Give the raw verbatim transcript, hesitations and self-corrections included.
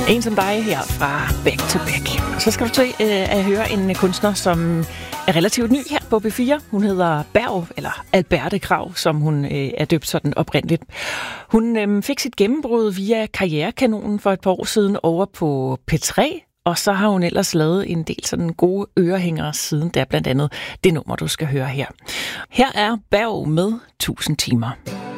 En som dig her fra Back to Back. Så skal du til øh, at høre en kunstner, som er relativt ny her på B fire. Hun hedder Berg, eller Alberte Krag, som hun øh, er døbt sådan oprindeligt. Hun øh, fik sit gennembrud via Karrierekanonen for et par år siden over på P tre, og så har hun ellers lavet en del sådan gode ørehængere siden, der blandt andet det nummer, du skal høre her. Her er Berg med tusind timer.